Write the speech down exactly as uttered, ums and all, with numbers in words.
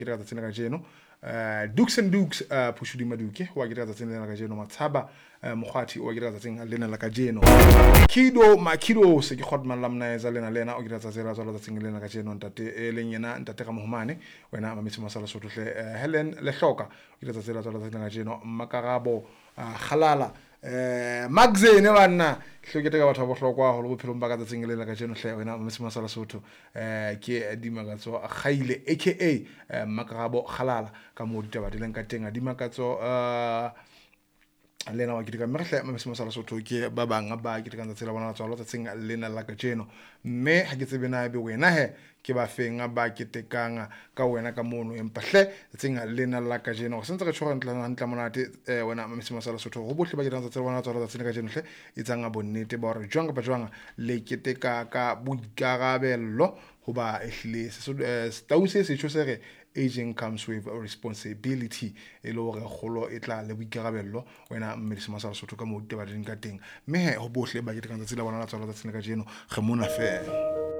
ke re tsatsing ka jeno uh Dukes and Dukes uh Pushudi Maduke wa ke re tsatsing le ka jeno Matshaba mogwati wa ke re tsatsing le la ka jeno Kido Makido se ke khotman lamna eza lena lena o ke re tsatsing la tsala tsatsing le ka jeno ntate e leng yena ntate ka mohumane wena mamitsi masala sotho hle Helen le hloka ke re tsatsing la tsala tsatsing ka jeno Makarabo Khalala eh magazine bana hlokete ka batho ba bohlokwa ho lo bophelo ba ka tsatsing le la ka jeno hle wena mamitsi masala sotho eh ke dimakatso khaile aka Makarabo Khalala ka mo ditaba di leng ka teng a dimakatso uh lena wa ke ka mmehle mamitsi masala sotho ke ba bang ba ke ka tsela bona tswalo tsatsing lena la ka jeno mme ha ke tsebe na be wena he ke ba fenga ba ke tekanga ka wena ka mono empahle tsatsing lena la ka jeno go sentse re tshwara ntla ntla monate wena mamitsi masala sotho go bohle ba ke tsela bona tswalo tsatsing ka jeno hle itsanga bonnete ba re jwang ba jwang le ke teka ka boikarabello hoba ehlile se tause se tshosere aging comes with a responsibility e lo re kholo e tla le boikarabello wena mmedisi masala sotho ka mo ditaba di ka teng mme he ho bohle ba ke ka tsela bona la tswalo tsatsing ka jeno ge mona fe